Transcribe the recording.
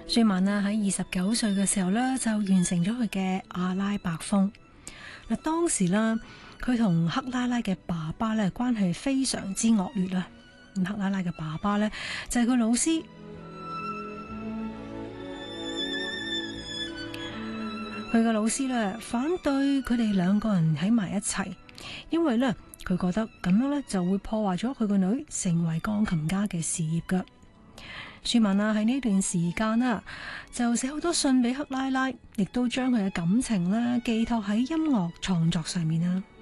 舒曼喺29歲嘅時候呢，就完成咗佢嘅阿拉伯風。嗱，當時呢，佢同克拉拉嘅爸爸呢關係非常之惡劣啦。克拉拉嘅爸爸呢，就係佢老師，佢嘅老師呢，反對佢哋兩個人喺埋一齊，因為呢，佢覺得咁樣呢就會破壞咗佢個女成為鋼琴家嘅事業噶。舒曼喺呢段時間就寫好多信俾克拉拉，亦都將佢嘅感情寄託喺音樂創作上面。